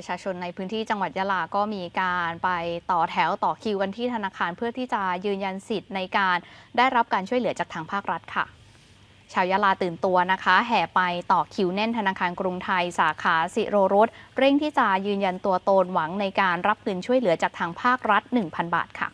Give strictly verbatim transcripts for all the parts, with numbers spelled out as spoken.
ประชาชนในพื้นที่จังหวัดยะลาก็มีการไปต่อแถวต่อคิวกันที่ธนาคารเพื่อที่จะยืนยันสิทธิ์ในการได้รับการช่วยเหลือจากทางภาครัฐค่ะชาวยะลาตื่นตัวนะคะแห่ไปต่อคิวแน่นธนาคารกรุงไทยสาขาสิโรรสเร่งที่จะยืนยันตัวตนหวังในการรับเงินช่วยเหลือจากทางภาครัฐ หนึ่งพัน บาทค่ะ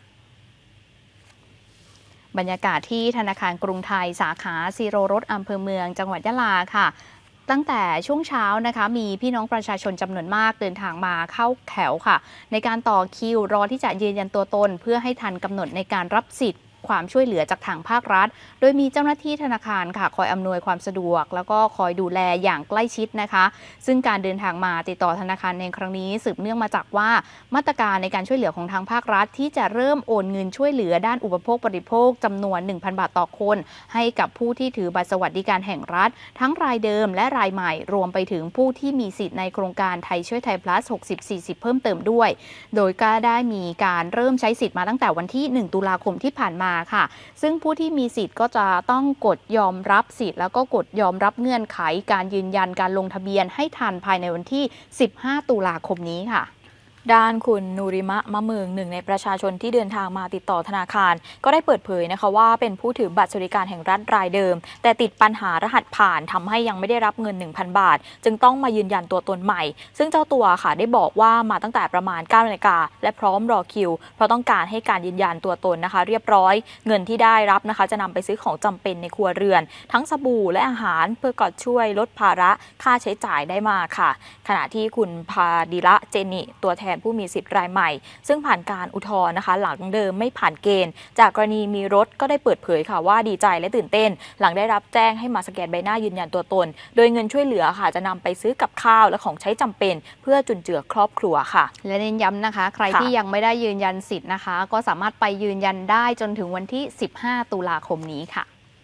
บรรยากาศที่ธนาคารกรุงไทยสาขาสิโรรสอำเภอเมืองจังหวัดยะลาค่ะตั้งแต่ช่วงเช้านะคะมีพี่น้องประชาชนจำนวนมากเดินทางมาเข้าแถวค่ะในการต่อคิวรอที่จะยืนยันตัวตนเพื่อให้ทันกำหนดในการรับสิทธิ์ความช่วยเหลือจากทางภาครัฐโดยมีเจ้าหน้าที่ธนาคารค่ะคอยอำนวยความสะดวกแล้วก็คอยดูแลอย่างใกล้ชิดนะคะซึ่งการเดินทางมาติดต่อธนาคารในครั้งนี้สืบเนื่องมาจากว่ามาตรการในการช่วยเหลือของทางภาครัฐที่จะเริ่มโอนเงินช่วยเหลือด้านอุปโภคบริโภคจำนวน หนึ่งพัน บาทต่อคนให้กับผู้ที่ถือบัตรสวัสดิการแห่งรัฐทั้งรายเดิมและรายใหม่รวมไปถึงผู้ที่มีสิทธิ์ในโครงการไทยช่วยไทย plus หกสิบ สี่สิบ เพิ่มเติมด้วยโดยก็ได้มีการเริ่มใช้สิทธิ์มาตั้งแต่วันที่หนึ่งตุลาคมที่ผ่านมาค่ะซึ่งผู้ที่มีสิทธิ์ก็จะต้องกดยอมรับสิทธิ์แล้วก็กดยอมรับเงื่อนไขการยืนยันการลงทะเบียนให้ทันภายในวันที่สิบห้าตุลาคมนี้ค่ะด้านคุณนูริมะมะเมืองหนึ่งในประชาชนที่เดินทางมาติดต่อธนาคารก็ได้เปิดเผยนะคะว่าเป็นผู้ถือบัตรสวัสดิการแห่งรัฐรายเดิมแต่ติดปัญหารหัสผ่านทำให้ยังไม่ได้รับเงิน หนึ่งพัน บาทจึงต้องมายืนยันตัวตนใหม่ซึ่งเจ้าตัวค่ะได้บอกว่ามาตั้งแต่ประมาณ เก้านาฬิกาและพร้อมรอคิวเพราะต้องการให้การยืนยันตัวตนนะคะเรียบร้อยเงินที่ได้รับนะคะจะนำไปซื้อของจำเป็นในครัวเรือนทั้งสบู่และอาหารเพื่อก่อช่วยลดภาระค่าใช้จ่ายได้มาค่ะขณะที่คุณพาดิระเจนิตัวแทนผู้มีสิทธิ์รายใหม่ซึ่งผ่านการอุทธรณ์นะคะหลังเดิมไม่ผ่านเกณฑ์จากกรณีมีรถก็ได้เปิดเผยค่ะว่าดีใจและตื่นเต้นหลังได้รับแจ้งให้มาสแกนใบหน้ายืนยันตัวตนโดยเงินช่วยเหลือค่ะจะนำไปซื้อกับข้าวและของใช้จำเป็นเพื่อจุนเจือครอบครัวค่ะและเน้นย้ำนะคะใครที่ยังไม่ได้ยืนยันสิทธิ์นะคะก็สามารถไปยืนยันได้จนถึงวันที่สิบห้าตุลาคมนี้ค่ะ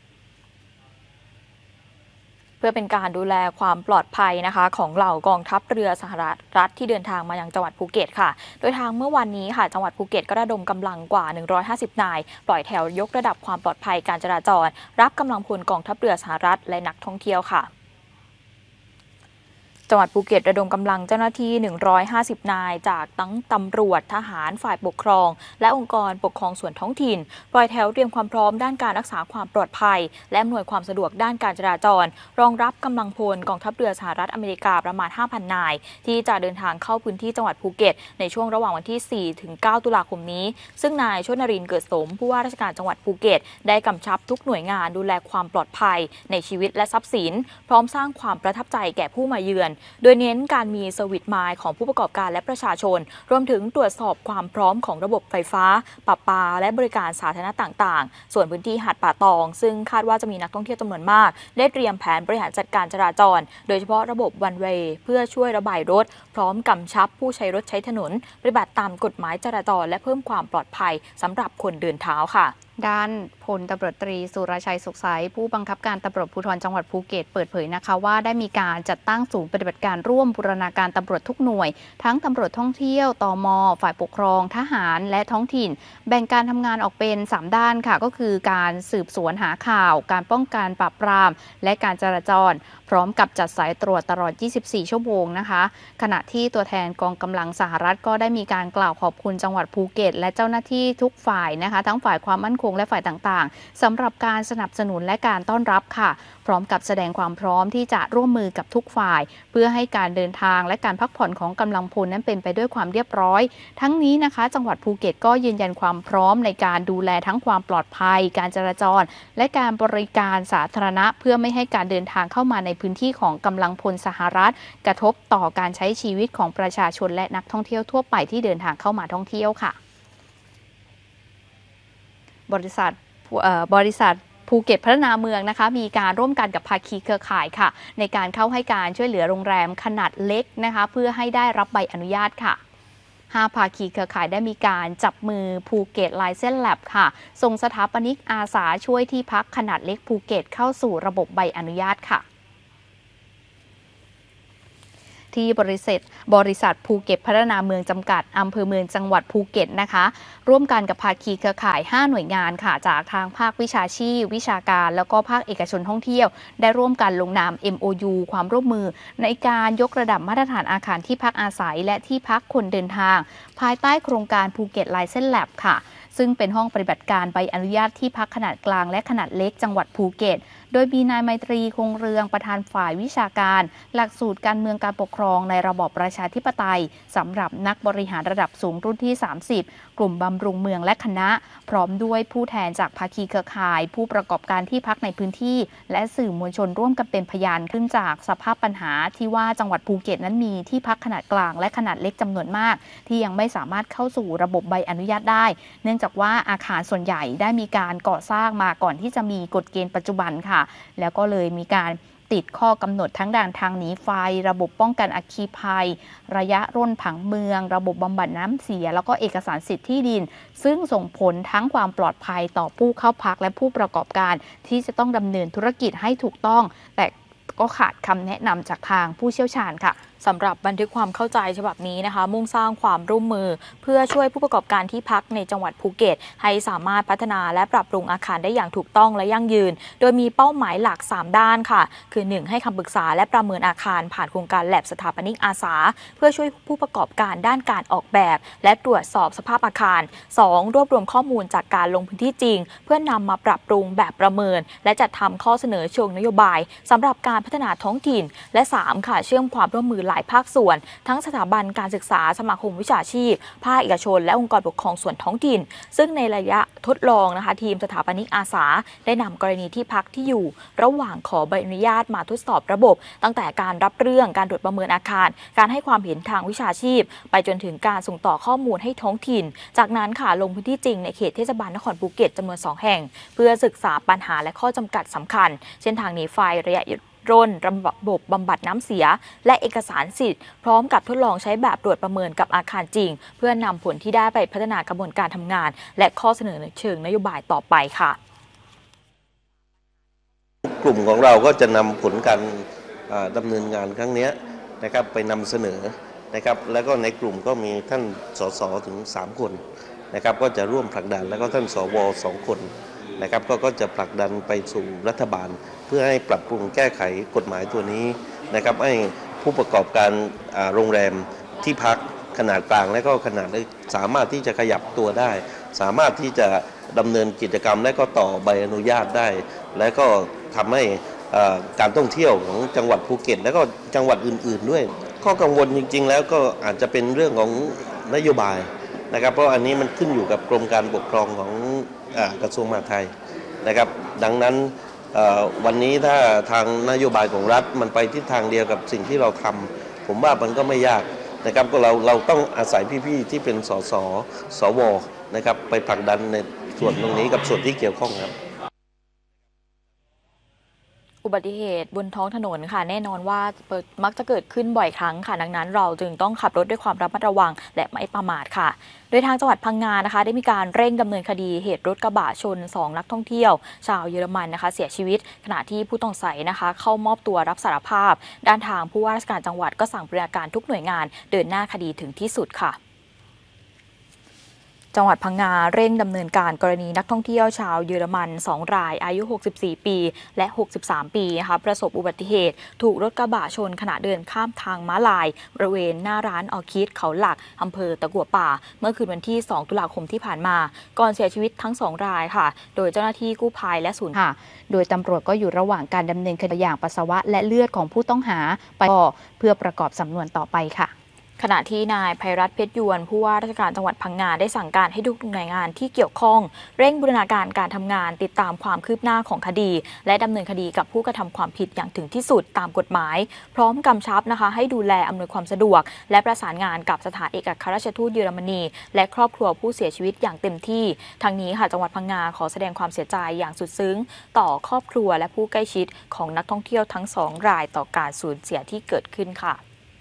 เพื่อเป็นการดูแลความปลอดภัยนะคะของเหล่ากองทัพเรือสหรัฐที่เดินทางมายังจังหวัดภูเก็ตค่ะโดยทางเมื่อวันนี้ค่ะจังหวัดภูเก็ตก็ระดมกำลังกว่าหนึ่งร้อยห้าสิบนายปล่อยแถวยกระดับความปลอดภัยการจราจรรับกำลังพลกองทัพเรือสหรัฐและนักท่องเที่ยวค่ะจังหวัดภูเก็ตระดมกำลังเจ้าหน้าที่หนึ่งร้อยห้าสิบนายจากทั้งตำรวจทหารฝ่ายปกครองและองค์กรปกครองส่วนท้องถิ่นปล่อยแถวเตรียมความพร้อมด้านการรักษาความปลอดภัยและอำนวยความสะดวกด้านการจราจรรองรับกำลังพลกองทัพเรือสหรัฐอเมริกาประมาณ ห้าพัน นายที่จะเดินทางเข้าพื้นที่จังหวัดภูเก็ตในช่วงระหว่างวันที่ สี่ถึงเก้า ตุลาคมนี้ซึ่งนายชนรินทร์เกิดสมผู้ว่าราชการจังหวัดภูเก็ตได้กำชับทุกหน่วยงานดูแลความปลอดภัยในชีวิตและทรัพย์สินพร้อมสร้างความประทับใจแก่ผู้มาเยือนโดยเน้นการมีสวิตช์ไมล์ของผู้ประกอบการและประชาชนรวมถึงตรวจสอบความพร้อมของระบบไฟฟ้าประปาและบริการสาธารณะต่างๆส่วนพื้นที่หาดป่าตองซึ่งคาดว่าจะมีนักท่องเที่ยวจำนวนมากได้เตรียมแผนบริหารจัดการจราจรโดยเฉพาะระบบวันเวย์เพื่อช่วยระบายรถพร้อมกำชับผู้ใช้รถใช้ถนนปฏิบัติตามกฎหมายจราจรและเพิ่มความปลอดภัยสำหรับคนเดินเท้าค่ะด้านพลตำรวจตรีสุรชัยสุขใสผู้บังคับการตำรวจภูธรจังหวัดภูเก็ตเปิดเผยนะคะว่าได้มีการจัดตั้งศูนย์ปฏิบัติการร่วมบูรณาการตำรวจทุกหน่วยทั้งตำรวจท่องเที่ยวตม.ฝ่ายปกครองทหารและท้องถิ่นแบ่งการทำงานออกเป็นสามด้านค่ะก็คือการสืบสวนหาข่าวการป้องกันปราบปรามและการจราจรพร้อมกับจัดสายตรวจตลอดยี่สิบสี่ชั่วโมงนะคะขณะที่ตัวแทนกองกำลังสหรัฐก็ได้มีการกล่าวขอบคุณจังหวัดภูเก็ตและเจ้าหน้าที่ทุกฝ่ายนะคะทั้งฝ่ายความมั่นคงและฝ่ายต่างๆสำหรับการสนับสนุนและการต้อนรับค่ะพร้อมกับแสดงความพร้อมที่จะร่วมมือกับทุกฝ่ายเพื่อให้การเดินทางและการพักผ่อนของกำลังพลนั้นเป็นไปด้วยความเรียบร้อยทั้งนี้นะคะจังหวัดภูเก็ตก็ยืนยันความพร้อมในการดูแลทั้งความปลอดภัยการจราจรและการบริการสาธารณะเพื่อไม่ให้การเดินทางเข้ามาในพื้นที่ของกำลังพลสหรัฐกระทบต่อการใช้ชีวิตของประชาชนและนักท่องเที่ยวทั่วไปที่เดินทางเข้ามาท่องเที่ยวค่ะบริษัทบริษัทภูเก็ตพัฒนาเมืองนะคะมีการร่วมกันกับภาคีเครือข่ายค่ะในการเข้าให้การช่วยเหลือโรงแรมขนาดเล็กนะคะเพื่อให้ได้รับใบอนุญาตค่ะห้าภาคีเครือข่ายได้มีการจับมือภูเก็ตไลเซนส์แลบค่ะส่งสถาปนิกอาสาช่วยที่พักขนาดเล็กภูเก็ตเข้าสู่ระบบใบอนุญาตค่ะที่บริษัทบริษัทภูเก็ตพัฒนาเมืองจำกัดอำเภอเมืองจังหวัดภูเก็ตนะคะร่วมกันกับภาคีเครือข่ายห้าหน่วยงานค่ะจากทางภาควิชาชีพวิชาการแล้วก็ภาคเอกชนท่องเที่ยวได้ร่วมกันลงนาม เอ็ม โอ ยู ความร่วมมือในการยกระดับมาตรฐานอาคารที่พักอาศัยและที่พักคนเดินทางภายใต้โครงการภูเก็ตไลเซนส์แลบค่ะซึ่งเป็นห้องปฏิบัติการใบอนุญาตที่พักขนาดกลางและขนาดเล็กจังหวัดภูเก็ตโดยมีนายไมตรีคงเรืองประธานฝ่ายวิชาการหลักสูตรการเมืองการปกครองในระบอบประชาธิปไตยสำหรับนักบริหารระดับสูงรุ่นที่สามสิบกลุ่มบำรุงเมืองและคณะพร้อมด้วยผู้แทนจากภาคีเครือข่ายผู้ประกอบการที่พักในพื้นที่และสื่อมวลชนร่วมกันเป็นพยานขึ้นจากสภาพปัญหาที่ว่าจังหวัดภูเก็ตนั้นมีที่พักขนาดกลางและขนาดเล็กจำนวนมากที่ยังไม่สามารถเข้าสู่ระบบใบอนุญาตได้เนื่องจากว่าอาคารส่วนใหญ่ได้มีการก่อสร้างมาก่อนที่จะมีกฎเกณฑ์ปัจจุบันค่ะแล้วก็เลยมีการติดข้อกำหนดทั้งด่านทางหนีไฟระบบป้องกันอัคคีภัยระยะร่นผังเมืองระบบบำบัดน้ำเสียแล้วก็เอกสารสิทธิ์ที่ดินซึ่งส่งผลทั้งความปลอดภัยต่อผู้เข้าพักและผู้ประกอบการที่จะต้องดำเนินธุรกิจให้ถูกต้องแต่ก็ขาดคำแนะนำจากทางผู้เชี่ยวชาญค่ะสำหรับบันทึกความเข้าใจฉบับนี้นะคะมุ่งสร้างความร่วมมือเพื่อช่วยผู้ประกอบการที่พักในจังหวัดภูเก็ตให้สามารถพัฒนาและปรับปรุงอาคารได้อย่างถูกต้องและยั่งยืนโดยมีเป้าหมายหลักสามด้านค่ะคือหนึ่งให้คำปรึกษาและประเมินอาคารผ่านโครงการแลบสถาปนิกอาสาเพื่อช่วยผู้ประกอบการด้านการออกแบบและตรวจสอบสภาพอาคารสองรวบรวมข้อมูลจากการลงพื้นที่จริงเพื่อนำมาปรับปรุงแบบประเมินและจัดทำข้อเสนอเชิงนโยบายสำหรับการพัฒนาท้องถิ่นและสามค่ะเชื่อมความร่วมมือหลายภาคส่วนทั้งสถาบันการศึกษาสมาคมวิชาชีพภาคเอกชนและองค์กรปกครองส่วนท้องถิ่นซึ่งในระยะทดลองนะคะทีมสถาปนิกอาสาได้นำกรณีที่พักที่อยู่ระหว่างขอใบอนุญาตมาทดสอบระบบตั้งแต่การรับเรื่องการตรวจประเมินอาคารการให้ความเห็นทางวิชาชีพไปจนถึงการส่งต่อข้อมูลให้ท้องถิ่นจากนั้นค่ะลงพื้นที่จริงในเขตเทศบาลนครภูเก็ตจำนวนสองแห่งเพื่อศึกษาปัญหาและข้อจำกัดสำคัญเช่นทางหนีไฟระยะร่นระบบบำบัดน้ำเสียและเอกสารสิทธิ์พร้อมกับทดลองใช้แบบตรวจประเมินกับอาคารจริงเพื่อนำผลที่ได้ไปพัฒนากระบวนการทำงานและข้อเสนอเชิงนโยบายต่อไปค่ะกลุ่มของเราก็จะนำผลการดำเนินงานครั้งนี้นะครับไปนำเสนอนะครับแล้วก็ในกลุ่มก็มีท่านสสถึงสามคนนะครับก็จะร่วมผลักดันแล้วก็ท่านสวสองคนนะครับก็ก็จะผลักดันไปสู่รัฐบาลเพื่อให้ปรับปรุงแก้ไขกฎหมายตัวนี้นะครับให้ผู้ประกอบการโรงแรมที่พักขนาดกลางและก็ขนาดเล็กสามารถที่จะขยับตัวได้สามารถที่จะดำเนินกิจกรรมและก็ต่อใบอนุญาตได้และก็ทำให้การท่องเที่ยวของจังหวัดภูเก็ตและก็จังหวัดอื่นๆด้วยข้อกังวลจริงๆแล้วก็อาจจะเป็นเรื่องของนโยบายนะครับเพราะอันนี้มันขึ้นอยู่กับกรมการปกครองของกระทรวงมหาดไทยนะครับดังนั้นวันนี้ถ้าทางนโยบายของรัฐมันไปทิศทางเดียวกับสิ่งที่เราทำผมว่ามันก็ไม่ยากนะครับก็เราเราต้องอาศัยพี่ๆที่เป็นสสสวนะครับไปผลักดันในส่วนตรงนี้กับส่วนที่เกี่ยวข้องครับอุบัติเหตุบนท้องถนนค่ะแน่นอนว่ามักจะเกิดขึ้นบ่อยครั้งค่ะดังนั้นเราจึงต้องขับรถด้วยความระมัดระวังและไม่ประมาทค่ะโดยทางจังหวัดพังงานะคะได้มีการเร่งดำเนินคดีเหตุรถกระบะชนสองนักท่องเที่ยวชาวเยอรมันนะคะเสียชีวิตขณะที่ผู้ต้องสัยนะคะเข้ามอบตัวรับสารภาพด้านทางผู้ว่าราชการจังหวัดก็สั่งบริการทุกหน่วยงานเดินหน้าคดีถึงที่สุดค่ะจังหวัดพังงาเร่งดำเนินการกรณีนักท่องเที่ยวชาวเยอรมันสองรายอายุหกสิบสี่ปีและหกสิบสามปีนะคะประสบอุบัติเหตุถูกรถกระบะชนขณะเดินข้ามทางม้าลายบริเวณหน้าร้านออคิดเขาหลักอำเภอตะกั่วป่าเมื่อคืนวันที่สองตุลาคมที่ผ่านมาก่อนเสียชีวิตทั้งสองรายค่ะโดยเจ้าหน้าที่กู้ภัยและศูนย์ค่ะโดยตำรวจก็อยู่ระหว่างการดำเนินคดีอย่างปัสสาวะและเลือดของผู้ต้องหาไปเพื่อประกอบสำนวนต่อไปค่ะขณะที่นายไพรัตน์เพชรยวนผู้ว่าราชการจังหวัดพังงาได้สั่งการให้ทุกหน่วยงานที่เกี่ยวข้องเร่งบูรณาการการทำงานติดตามความคืบหน้าของคดีและดำเนินคดีกับผู้กระทำความผิดอย่างถึงที่สุดตามกฎหมายพร้อมกำชับนะคะให้ดูแลอำนวยความสะดวกและประสานงานกับสถานเอกอัครราชทูตเยอรมนีและครอบครัวผู้เสียชีวิตอย่างเต็มที่ทางนี้ค่ะจังหวัดพังงาขอแสดงความเสียใจอย่างสุดซึ้งต่อครอบครัวและผู้ใกล้ชิดของนักท่องเที่ยวทั้งสองรายต่อการสูญเสียที่เกิดขึ้นค่ะ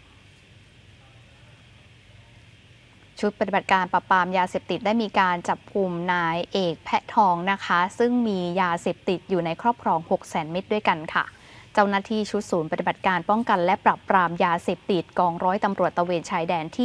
ชุดปฏิบัติการปราบปรามยาเสพติดได้มีการจับกุมนายเอกแพะทองนะคะซึ่งมียาเสพติดอยู่ในครอบครอง หกแสน เม็ดด้วยกันค่ะเจ้าหน้าที่ชุดศูนย์ปฏิบัติการป้องกันและปราบปรามยาเสพติดกองร้อยตำรวจตระเวนชายแดนที่